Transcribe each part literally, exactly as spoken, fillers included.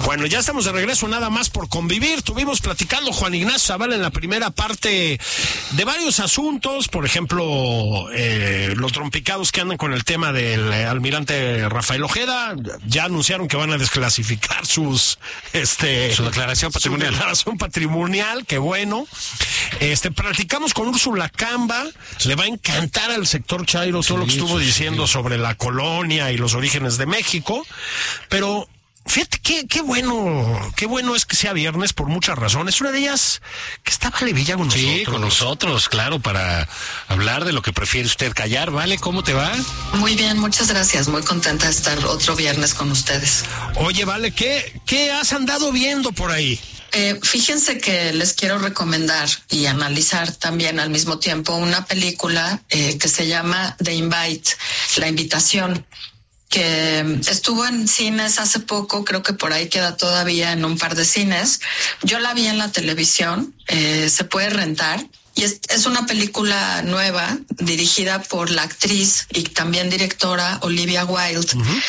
Bueno, ya estamos de regreso, nada más por convivir. Tuvimos platicando Juan Ignacio Zavala en la primera parte de varios asuntos, por ejemplo, eh, los trompicados que andan con el tema del almirante Rafael Ojeda. Ya anunciaron que van a desclasificar sus, este, su declaración patrimonial. Su declaración patrimonial, qué bueno. Este, platicamos con Úrsula Camba, le va a encantar al sector chairo todo sí, lo que estuvo sí, diciendo sí. sobre la colonia y los orígenes de México, pero fíjate qué, qué bueno, qué bueno es que sea viernes por muchas razones. Una de ellas, que está Vale Villa con nosotros. Sí, con nosotros, claro, para hablar de lo que prefiere usted callar. Vale, ¿cómo te va? Muy bien, muchas gracias. Muy contenta de estar otro viernes con ustedes. Oye, Vale, ¿qué, qué has andado viendo por ahí? Eh, fíjense que les quiero recomendar y analizar también al mismo tiempo una película eh, que se llama The Invite, La Invitación, que estuvo en cines hace poco, creo que por ahí queda todavía en un par de cines. Yo la vi en la televisión, eh, se puede rentar. Y es, es una película nueva, dirigida por la actriz y también directora Olivia Wilde. Uh-huh.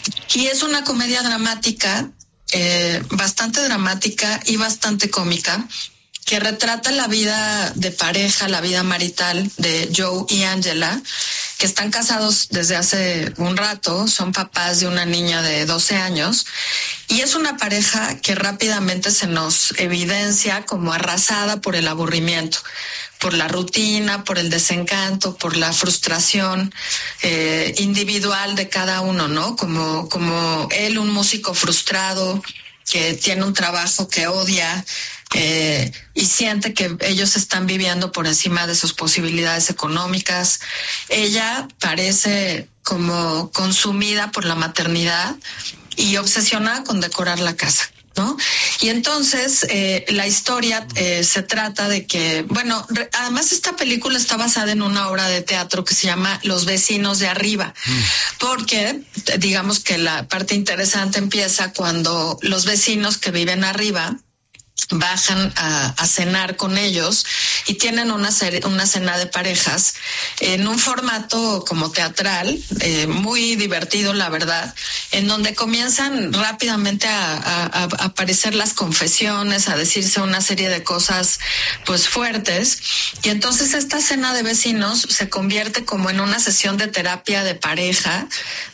Y es una comedia dramática, eh, bastante dramática y bastante cómica, que retrata la vida de pareja, la vida marital de Joe y Angela, que están casados desde hace un rato, son papás de una niña de doce años, y es una pareja que rápidamente se nos evidencia como arrasada por el aburrimiento, por la rutina, por el desencanto, por la frustración eh, individual de cada uno, ¿no? Como, como él, un músico frustrado, que tiene un trabajo que odia, Eh, y siente que ellos están viviendo por encima de sus posibilidades económicas. Ella parece como consumida por la maternidad y obsesionada con decorar la casa, ¿no? Y entonces eh, la historia eh, se trata de que, bueno, re, además esta película está basada en una obra de teatro que se llama Los vecinos de arriba, mm. porque digamos que la parte interesante empieza cuando los vecinos que viven arriba bajan a, a cenar con ellos y tienen una, serie, una cena de parejas en un formato como teatral, eh, muy divertido, la verdad, en donde comienzan rápidamente a, a, a aparecer las confesiones, a decirse una serie de cosas pues fuertes, y entonces esta cena de vecinos se convierte como en una sesión de terapia de pareja,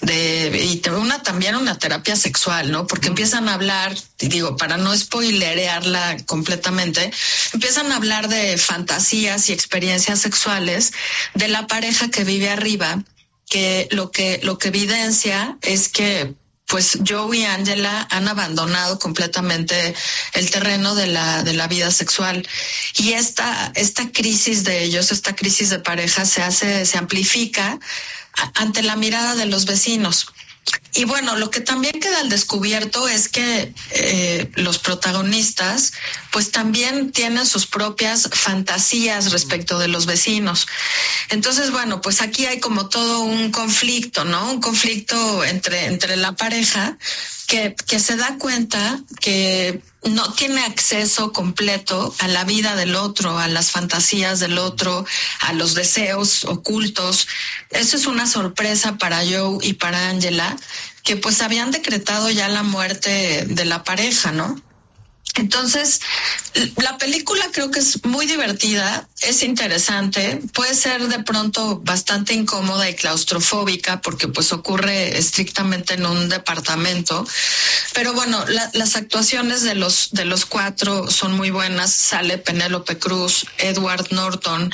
de y una también una terapia sexual, ¿no? Porque empiezan a hablar, y digo, para no spoilerearla completamente, empiezan a hablar de fantasías y experiencias sexuales de la pareja que vive arriba, que lo que lo que evidencia es que pues Joe y Angela han abandonado completamente el terreno de la de la vida sexual, y esta esta crisis de ellos, esta crisis de pareja se hace se amplifica ante la mirada de los vecinos. Y bueno, lo que también queda al descubierto es que eh, los protagonistas pues también tienen sus propias fantasías respecto de los vecinos. Entonces, bueno, pues aquí hay como todo un conflicto, ¿no? Un conflicto entre, entre la pareja que, que se da cuenta que no tiene acceso completo a la vida del otro, a las fantasías del otro, a los deseos ocultos. Eso es una sorpresa para Joe y para Angela, que pues habían decretado ya la muerte de la pareja, ¿no? Entonces, la película creo que es muy divertida, es interesante, puede ser de pronto bastante incómoda y claustrofóbica porque pues ocurre estrictamente en un departamento, pero bueno, la, las actuaciones de los de los cuatro son muy buenas. Sale Penélope Cruz, Edward Norton,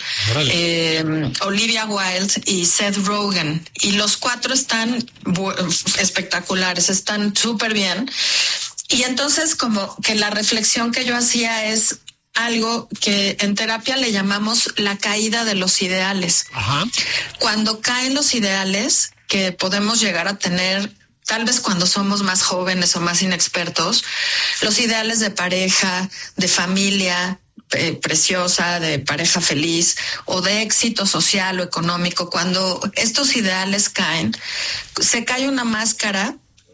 eh, Olivia Wilde y Seth Rogen, y los cuatro están bu- espectaculares, están súper bien. Y entonces como que la reflexión que yo hacía es algo que en terapia le llamamos la caída de los ideales. Ajá. Cuando caen los ideales que podemos llegar a tener, tal vez cuando somos más jóvenes o más inexpertos, los ideales de pareja, de familia eh, preciosa, de pareja feliz o de éxito social o económico, cuando estos ideales caen, se cae una máscara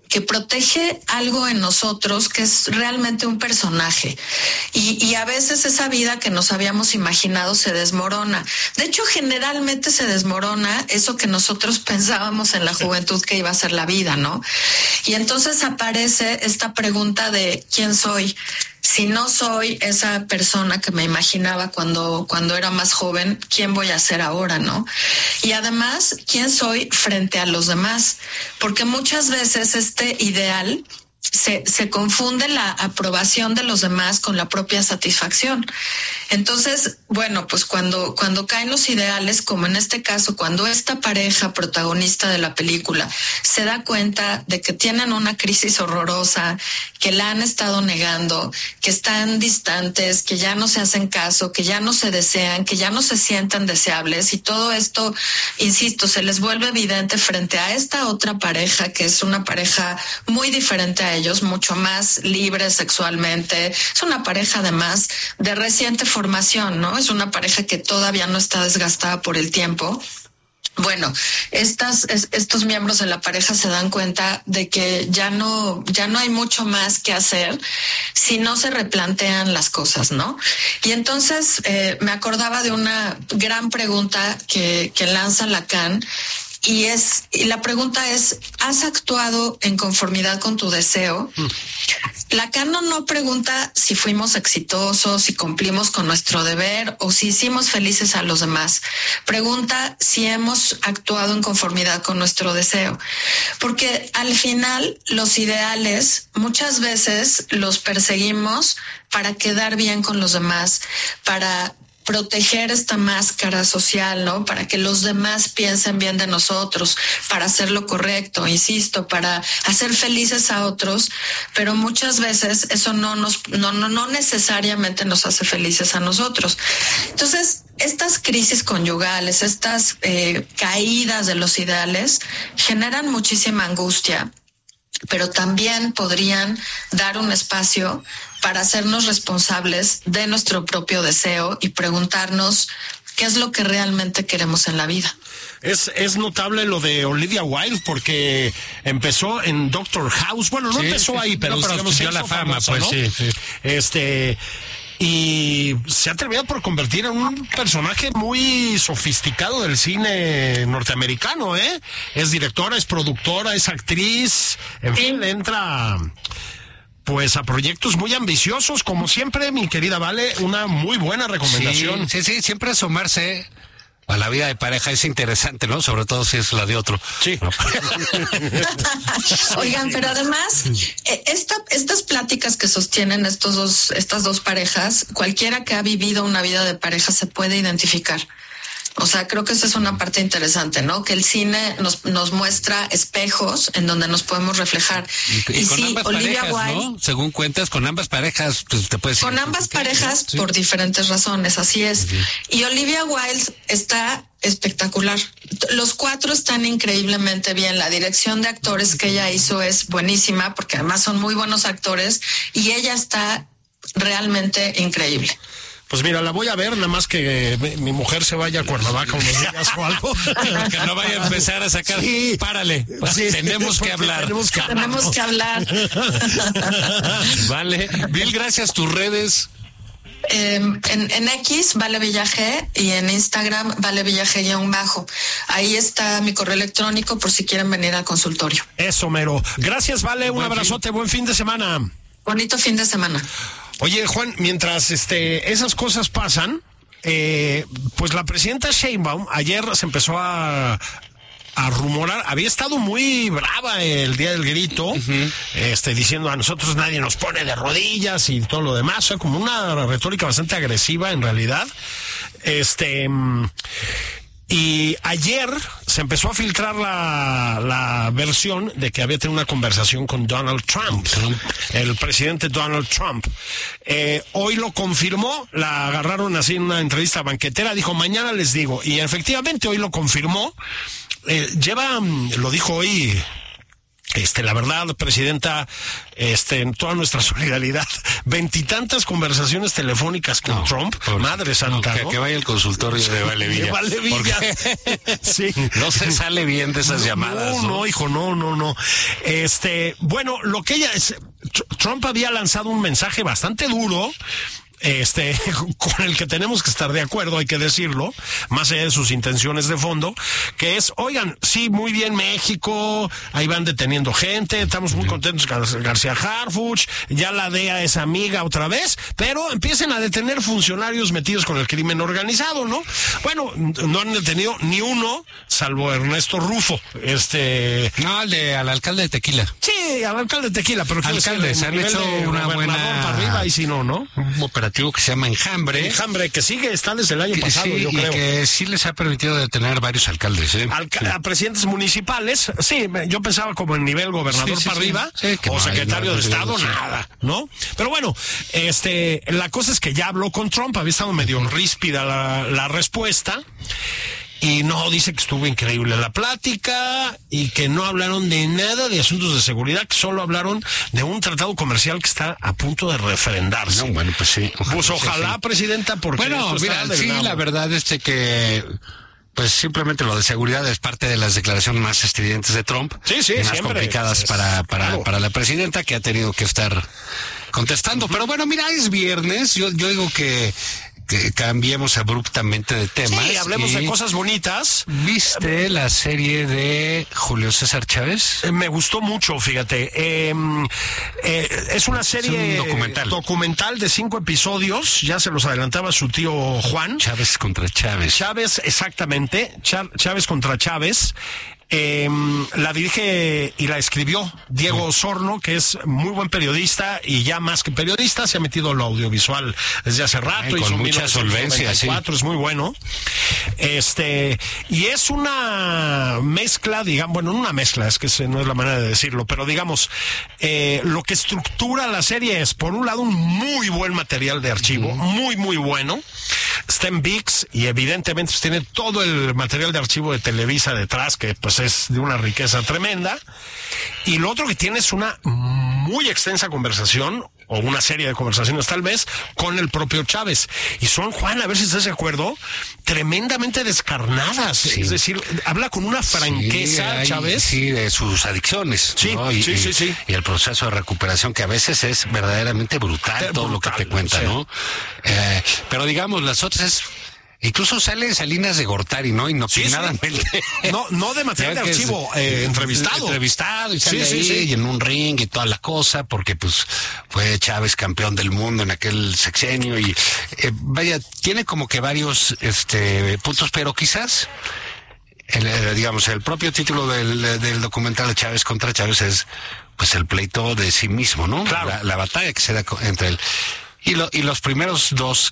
que protege algo en nosotros que es realmente un personaje. Y, y a veces esa vida que nos habíamos imaginado se desmorona. De hecho, generalmente se desmorona eso que nosotros pensábamos en la juventud que iba a ser la vida, ¿no? Y entonces aparece esta pregunta de ¿quién soy? Si no soy esa persona que me imaginaba cuando, cuando era más joven, ¿quién voy a ser ahora, no? Y además, ¿quién soy frente a los demás? Porque muchas veces este ideal se, se confunde la aprobación de los demás con la propia satisfacción. Entonces, bueno, pues cuando, cuando caen los ideales, como en este caso, cuando esta pareja protagonista de la película se da cuenta de que tienen una crisis horrorosa, que la han estado negando, que están distantes, que ya no se hacen caso, que ya no se desean, que ya no se sientan deseables, y todo esto, insisto, se les vuelve evidente frente a esta otra pareja, que es una pareja muy diferente a ellos, mucho más libre sexualmente. Es una pareja además de reciente formación, ¿no? Es una pareja que todavía no está desgastada por el tiempo. Bueno, estas, es, estos miembros de la pareja se dan cuenta de que ya no, ya no hay mucho más que hacer si no se replantean las cosas, ¿no? Y entonces eh, me acordaba de una gran pregunta que, que lanza Lacan. Y es, y la pregunta es, ¿has actuado en conformidad con tu deseo? Mm. Lacan no, no pregunta si fuimos exitosos, si cumplimos con nuestro deber o si hicimos felices a los demás. Pregunta si hemos actuado en conformidad con nuestro deseo. Porque al final los ideales muchas veces los perseguimos para quedar bien con los demás, para proteger esta máscara social, ¿no? Para que los demás piensen bien de nosotros, para hacer lo correcto, insisto, para hacer felices a otros, pero muchas veces eso no nos, no, no, no necesariamente nos hace felices a nosotros. Entonces, estas crisis conyugales, estas eh, caídas de los ideales generan muchísima angustia, pero también podrían dar un espacio para hacernos responsables de nuestro propio deseo y preguntarnos qué es lo que realmente queremos en la vida. Es, es notable lo de Olivia Wilde porque empezó en Doctor House. Bueno, no sí, empezó sí, ahí, pero, no, pero digamos, dio la fama, famoso, pues ¿no? sí, sí. Este... Y se ha atrevido por convertir en un personaje muy sofisticado del cine norteamericano, ¿eh? Es directora, es productora, es actriz, en fin, entra pues a proyectos muy ambiciosos, como siempre, mi querida Vale, una muy buena recomendación. Sí, sí, sí, siempre asomarse a la vida de pareja es interesante, ¿no? Sobre todo si es la de otro. Sí. ¿No? Oigan, pero además, esta, estas pláticas que sostienen estos dos, estas dos parejas, cualquiera que ha vivido una vida de pareja se puede identificar. O sea, creo que esa es una parte interesante, ¿no? Que el cine nos, nos muestra espejos en donde nos podemos reflejar. Y, y, y con sí, ambas Olivia parejas, Wilde, ¿no? Según cuentas, con ambas parejas, pues te puedes... Con ambas parejas, sí, por diferentes razones, así es. Sí. Y Olivia Wilde está espectacular. Los cuatro están increíblemente bien. La dirección de actores que ella hizo es buenísima, porque además son muy buenos actores, y ella está realmente increíble. Pues mira, la voy a ver, nada más que mi, mi mujer se vaya a Cuernavaca unos días o algo. Que no vaya a empezar a sacar. Sí, párale. Sí, tenemos que hablar. Tenemos que, tenemos que hablar. Vale. Bill, gracias. Tus redes. Eh, en, en X, Vale Villaje, y en Instagram, Vale Villaje guión bajo. Ahí está mi correo electrónico por si quieren venir al consultorio. Eso, mero. Gracias, Vale. Un buen abrazote. Fin. Buen fin de semana. Bonito fin de semana. Oye, Juan, mientras este esas cosas pasan, eh, pues la presidenta Sheinbaum ayer se empezó a, a rumorar, había estado muy brava el día del grito, uh-huh. este diciendo a nosotros nadie nos pone de rodillas y todo lo demás, o sea, como una retórica bastante agresiva en realidad. Este... Y ayer se empezó a filtrar la, la versión de que había tenido una conversación con Donald Trump, el presidente Donald Trump. Eh, hoy lo confirmó, la agarraron así en una entrevista banquetera, dijo mañana les digo, y efectivamente hoy lo confirmó. Eh, lleva, lo dijo hoy Este, la verdad, presidenta, este, en toda nuestra solidaridad, veintitantas conversaciones telefónicas con no, Trump, por, madre santa, no, que, ¿no? que vaya el consultorio de Valevilla. De Valevilla. Sí. No se sale bien de esas no, llamadas. No, no, no, hijo, no, no, no. Este, bueno, lo que ella es, Trump había lanzado un mensaje bastante duro, este, con el que tenemos que estar de acuerdo, hay que decirlo, más allá de sus intenciones de fondo, que es, oigan, sí, muy bien México, ahí van deteniendo gente, estamos muy contentos con García Harfuch, ya la D E A es amiga otra vez, pero empiecen a detener funcionarios metidos con el crimen organizado, ¿no? Bueno, no han detenido ni uno, salvo Ernesto Rufo, este... No, al, de, al alcalde de Tequila. Sí, al alcalde de Tequila, pero... Alcalde, se han hecho una buena... para arriba, y si no, ¿no? Que se llama Enjambre. Enjambre, que sigue, está desde el año que, pasado, sí, yo creo. Y que sí les ha permitido detener varios alcaldes, ¿eh? Alca- sí. A presidentes municipales, sí, yo pensaba como en nivel gobernador sí, sí, para sí. arriba, sí, o no secretario hay, no, de Estado, no, nada, ¿no? Pero bueno, este, la cosa es que ya habló con Trump, había estado medio ríspida la, la respuesta. Y no, dice que estuvo increíble la plática y que no hablaron de nada de asuntos de seguridad, que solo hablaron de un tratado comercial que está a punto de refrendarse. No, bueno, pues sí. Ojalá, pues ojalá, sí, presidenta, porque bueno, esto mira, está sí, la verdad es que... Pues simplemente lo de seguridad es parte de las declaraciones más estridentes de Trump. Sí, sí, y más siempre. complicadas es, para, para, claro. para la presidenta, que ha tenido que estar contestando. Uh-huh. Pero bueno, mira, es viernes. Yo, yo digo que... que cambiemos abruptamente de temas. Sí, hablemos de cosas bonitas. ¿Viste eh, la serie de Julio César Chávez? Eh, me gustó mucho, fíjate. Eh, eh, es una serie es un documental. documental de cinco episodios. Ya se los adelantaba su tío Juan. Chávez contra Chávez. Chávez, exactamente. Chá- Chávez contra Chávez. Eh, la dirige y la escribió Diego Osorno, que es muy buen periodista y ya más que periodista se ha metido a lo audiovisual desde hace rato. Ay, con mucha solvencia, sí. Es muy bueno. Este, y es una mezcla, digamos, bueno, no una mezcla, es que no es la manera de decirlo, pero digamos, eh, lo que estructura la serie es, por un lado, un muy buen material de archivo, mm. muy, muy bueno. Está en V I X y evidentemente pues, tiene todo el material de archivo de Televisa detrás, que pues es de una riqueza tremenda. Y lo otro que tiene es una muy extensa conversación, o una serie de conversaciones tal vez, con el propio Chávez. Y son, Juan, a ver si estás de acuerdo, tremendamente descarnadas. Sí. Es decir, habla con una franqueza, sí, hay, Chávez. Sí, de sus adicciones. Sí, ¿no? y, sí, sí, sí. Y el proceso de recuperación, que a veces es verdaderamente brutal, Pero todo brutal, lo que te cuenta, sí. ¿no? Eh, pero digamos, las otras... Incluso sale Salinas de Gortari, ¿no? Inopinadamente. Sí, sí. No, no de material de archivo, eh, entrevistado. Entrevistado y sale sí, ahí, sí, sí. y en un ring y toda la cosa, porque pues fue Chávez campeón del mundo en aquel sexenio y eh, vaya, tiene como que varios este puntos, pero quizás el, eh, digamos, el propio título del, del documental de Chávez contra Chávez es pues el pleito de sí mismo, ¿no? Claro. La, la batalla que se da entre él. Y, lo, y los primeros dos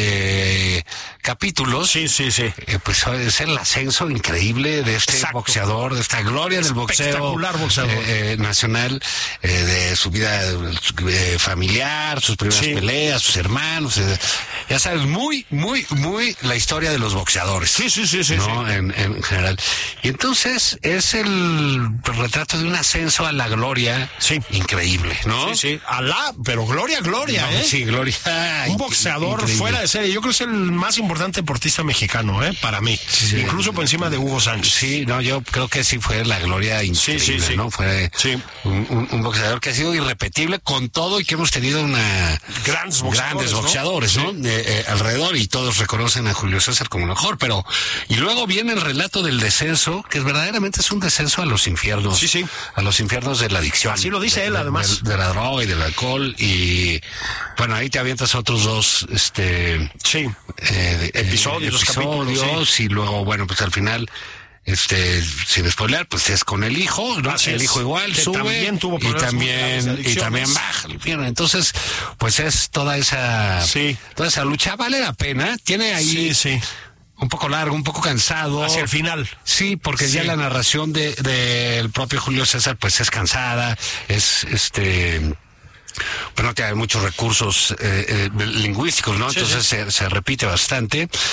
eh, capítulos, sí, sí, sí. Eh, pues es el ascenso increíble de este Exacto. boxeador, de esta gloria del boxeo, espectacular boxeador. Eh, eh, nacional, eh, de su vida eh, familiar, sus primeras sí. peleas, sus hermanos, eh, ya sabes, muy, muy, muy la historia de los boxeadores. Sí, sí, sí, sí. ¿no? sí. En, en general. Y entonces es el retrato de un ascenso a la gloria sí. increíble, ¿no? Sí, sí, a la, pero gloria, gloria, no, ¿eh? Sí, gloria. Un boxeador increíble. Fuera de serie. Yo creo que es el más importante deportista mexicano, ¿eh? Para mí. Sí, incluso por encima de Hugo Sánchez. Sí, no, yo creo que sí fue la gloria increíble, sí, sí, sí. ¿no? Fue sí. un, un, un boxeador que ha sido irrepetible con todo y que hemos tenido una grandes boxeadores, grandes boxeadores ¿no? ¿no? Sí. Eh, eh, alrededor y todos reconocen a Julio César como el mejor, pero y luego viene el relato del descenso, que verdaderamente es un descenso a los infiernos. Sí, sí. A los infiernos de la adicción. Así lo dice de, él, además. De, de la droga y del alcohol y bueno, ahí te avientas otros dos este sí eh, episodios, eh, episodios sí. y luego bueno pues al final este sin spoiler pues es con el hijo, ¿no? Así el es, hijo igual que sube también tuvo y también y también baja el infierno. Entonces pues es toda esa sí. toda esa lucha, vale la pena, tiene ahí sí sí un poco largo, un poco cansado. Hacia el final. Sí, porque sí. ya la narración de del propio Julio César pues es cansada, es este bueno, que hay muchos recursos eh, eh, lingüísticos, ¿no? Sí, Entonces sí. Se, se repite bastante.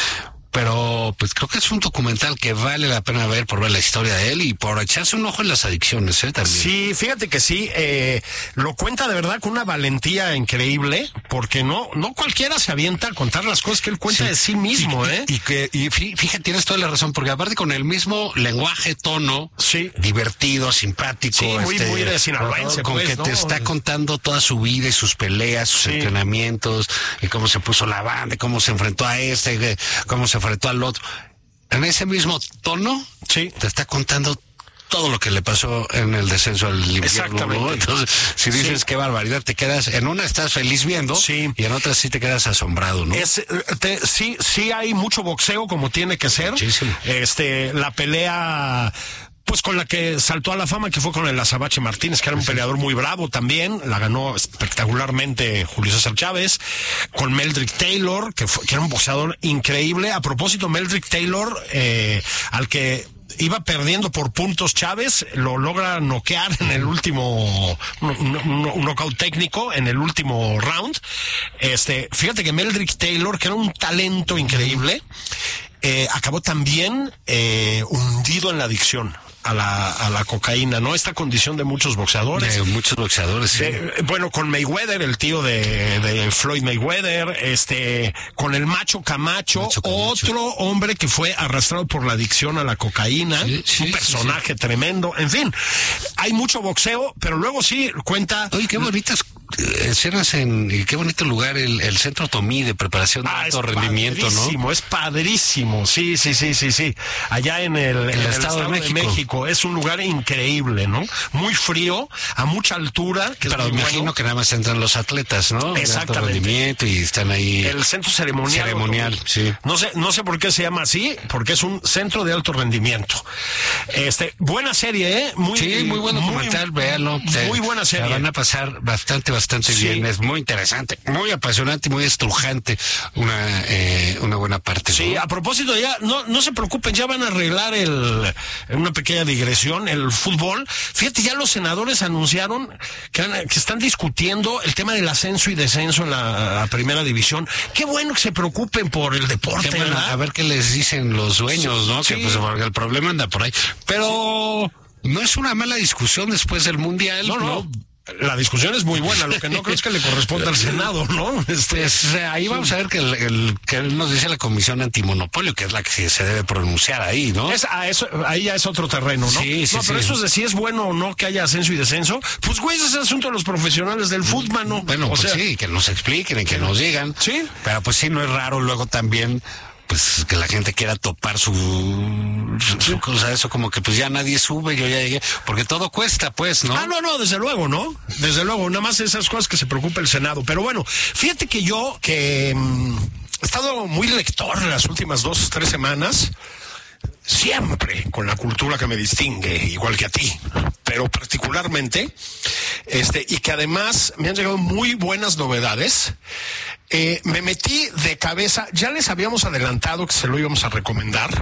pero pues creo que es un documental que vale la pena ver por ver la historia de él y por echarse un ojo en las adicciones, ¿eh? También. Sí, fíjate que sí, eh, lo cuenta de verdad con una valentía increíble, porque no no cualquiera se avienta a contar las cosas que él cuenta sí. de sí mismo, y, ¿eh? Y, y que y fíjate, tienes toda la razón, porque aparte con el mismo lenguaje, tono, sí. divertido, simpático, sí, muy, este, muy de sinaloense, con pues, que ¿no? te está contando toda su vida y sus peleas, sus sí. entrenamientos, y cómo se puso la banda, cómo se enfrentó a este, cómo se enfrentó al otro. En ese mismo tono, sí. te está contando todo lo que le pasó en el descenso al invierno. Exactamente. ¿No? Entonces, si dices sí. qué barbaridad, te quedas, en una estás feliz viendo, sí. y en otra sí te quedas asombrado, ¿no? Es, te, sí, sí hay mucho boxeo como tiene que ser. Muchísimo. Este, la pelea, pues con la que saltó a la fama, que fue con el Azabache Martínez, que era un sí. peleador muy bravo también, la ganó espectacularmente Julio César Chávez, con Meldrick Taylor, que, fue, que era un boxeador increíble. A propósito, Meldrick Taylor, eh, al que iba perdiendo por puntos Chávez, lo logra noquear en el último, un, un, un knockout técnico en el último round. Este, fíjate que Meldrick Taylor, que era un talento increíble, eh, acabó también eh, hundido en la adicción a la, a la cocaína, ¿no? Esta condición de muchos boxeadores. De muchos boxeadores, sí. De, bueno, con Mayweather, el tío de, de Floyd Mayweather, este, con el Macho Camacho, Macho Camacho, otro hombre que fue arrastrado por la adicción a la cocaína, sí, sí, un personaje sí, sí. tremendo. En fin, hay mucho boxeo, pero luego sí cuenta... Oye, qué bonitas escenas en, y qué bonito lugar el, el Centro Tomí de preparación de ah, alto rendimiento, ¿no? Es padrísimo, es padrísimo, sí, sí, sí, sí, sí. Allá en el, el, en el Estado, estado de, de México. México, es un lugar increíble, ¿no? Muy frío, a mucha altura. Que pero me imagino bueno. que nada más entran los atletas, ¿no? Exactamente. De alto rendimiento y están ahí. El centro ceremonial. Ceremonial, sí. No sé, no sé por qué se llama así, porque es un centro de alto rendimiento. Este, buena serie, ¿eh? Muy, sí, muy buen documental, muy, véanlo. Muy buena serie. La van a pasar bastante, bastante sí. bien. Es muy interesante, muy apasionante y muy estrujante una eh, una buena parte. Sí, ¿no? A propósito, ya no no se preocupen, ya van a arreglar el una pequeña digresión, el fútbol. Fíjate, ya los senadores anunciaron que, que están discutiendo el tema del ascenso y descenso en la, la primera división. Qué bueno que se preocupen por el deporte, bueno, ¿verdad? A ver qué les dicen los dueños, ¿no? Sí. Que pues porque el problema anda por ahí. Pero sí. no es una mala discusión después del Mundial, no. no. ¿no? La discusión es muy buena, lo que no creo es que le corresponda al Senado, ¿no? Este, pues ahí vamos a ver que, el, el, que nos dice la Comisión Antimonopolio, que es la que se debe pronunciar ahí, ¿no? Es, a eso, ahí ya es otro terreno, ¿no? Sí, sí, no, pero sí. eso es de si es bueno o no que haya ascenso y descenso, pues güey, ese es asunto de los profesionales del fútbol, ¿no? Bueno, o pues sea, sí, que nos expliquen y que nos digan. Sí. Pero pues sí, no es raro luego también... pues que la gente quiera topar su, su, su cosa, eso como que pues ya nadie sube, yo ya llegué, porque todo cuesta, pues, ¿no? Ah, no, no, desde luego, ¿no? Desde luego, nada más esas cosas que se preocupa el Senado. Pero bueno, fíjate que yo, que mmm, he estado muy lector en las últimas dos, tres semanas, siempre con la cultura que me distingue, igual que a ti, pero particularmente, este, y que además me han llegado muy buenas novedades. Eh, me metí de cabeza, ya les habíamos adelantado que se lo íbamos a recomendar,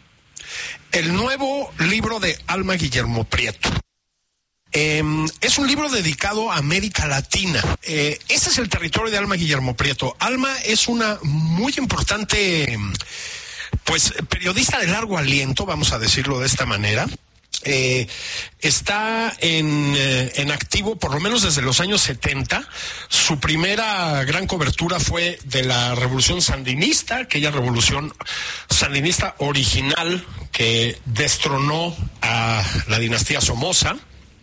el nuevo libro de Alma Guillermo Prieto. Eh, es un libro dedicado a América Latina. Eh, ese es el territorio de Alma Guillermo Prieto. Alma es una muy importante, pues, periodista de largo aliento, vamos a decirlo de esta manera. Eh, está en, eh, en activo por lo menos desde los años setenta. Su primera gran cobertura fue de la revolución sandinista, aquella revolución sandinista original que destronó a la dinastía Somoza.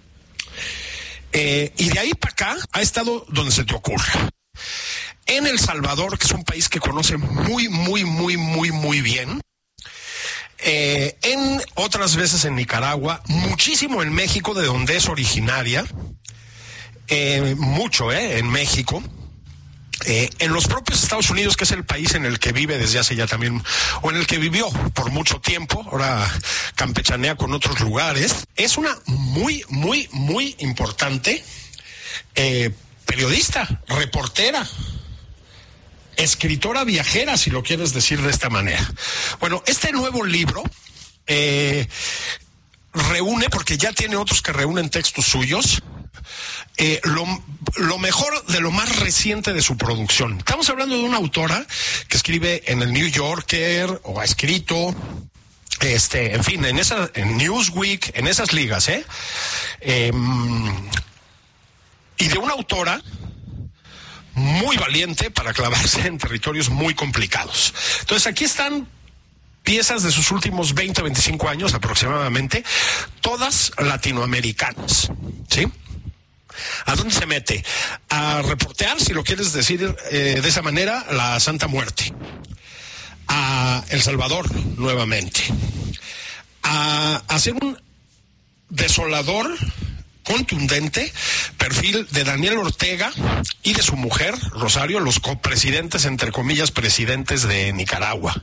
Eh, y de ahí para acá ha estado donde se te ocurra. En El Salvador, que es un país que conoce muy, muy, muy, muy, muy bien. Eh, en otras veces en Nicaragua, muchísimo en México, de donde es originaria, eh, mucho eh, en México, eh, en los propios Estados Unidos, que es el país en el que vive desde hace ya también, o en el que vivió por mucho tiempo, ahora campechanea con otros lugares. Es una muy, muy, muy importante eh, periodista, reportera, escritora viajera, si lo quieres decir de esta manera. Bueno, este nuevo libro eh, reúne, porque ya tiene otros que reúnen textos suyos, eh, lo, lo mejor de lo más reciente de su producción. Estamos hablando de una autora que escribe en el New Yorker, o ha escrito, este, en fin, en esa, en Newsweek, en esas ligas, ¿eh? eh y de una autora muy valiente para clavarse en territorios muy complicados. Entonces aquí están piezas de sus últimos veinte, veinticinco años aproximadamente, todas latinoamericanas, ¿sí? ¿A dónde se mete? A reportear, si lo quieres decir eh, de esa manera, la Santa Muerte. A El Salvador, nuevamente. A hacer un desolador, contundente perfil de Daniel Ortega y de su mujer, Rosario, los copresidentes, entre comillas, presidentes de Nicaragua.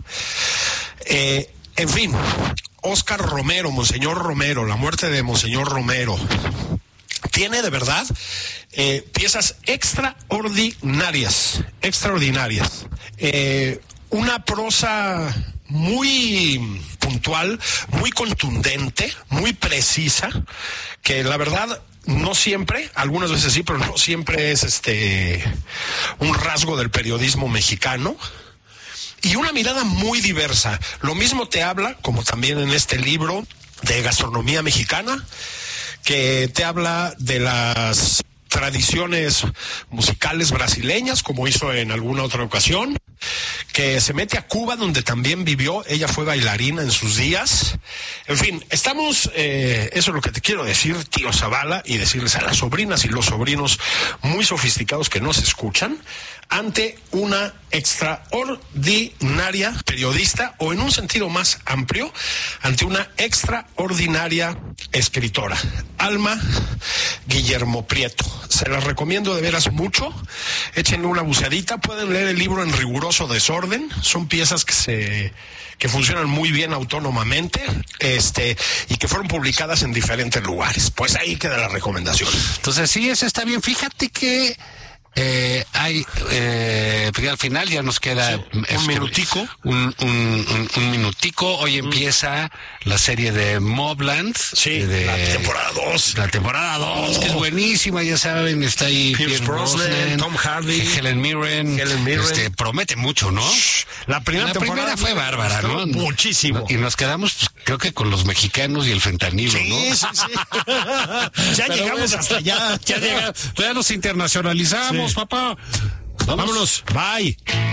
Eh, en fin, Óscar Romero, Monseñor Romero, la muerte de Monseñor Romero, tiene de verdad eh, piezas extraordinarias, extraordinarias. Eh, una prosa muy puntual, muy contundente, muy precisa, que la verdad no siempre, algunas veces sí, pero no siempre es este un rasgo del periodismo mexicano. Y una mirada muy diversa. Lo mismo te habla, como también en este libro de gastronomía mexicana, que te habla de las tradiciones musicales brasileñas, como hizo en alguna otra ocasión, que se mete a Cuba, donde también vivió, ella fue bailarina en sus días. En fin, estamos, eh, eso es lo que te quiero decir, tío Zavala, y decirles a las sobrinas y los sobrinos muy sofisticados que nos escuchan, ante una extraordinaria periodista, o en un sentido más amplio, ante una extraordinaria escritora, Alma Guillermo Prieto. Se las recomiendo de veras mucho, échenle una buceadita, pueden leer el libro en riguroso desorden, son piezas que se que funcionan muy bien autónomamente, este, y que fueron publicadas en diferentes lugares. Pues ahí queda la recomendación. Entonces sí, eso está bien. Fíjate que Eh, hay, eh, al final ya nos queda sí, un este, minutico. Un, un, un, un minutico. Hoy empieza mm. la serie de Mobland. Sí, de, la temporada dos. La temporada dos, oh. que es buenísima, ya saben, está ahí Pierce Brosnan, Tom Hardy, Helen Mirren. Helen Mirren. Este, promete mucho, ¿no? La primera, la temporada primera fue bárbara, ¿no? Muchísimo. Y nos quedamos, pues, creo que con los mexicanos y el fentanilo, sí, ¿no? Sí, sí. Ya Pero llegamos bueno, hasta allá. Ya, llegamos, ya nos internacionalizamos. Sí. Papá. Vámonos. Vámonos. Bye.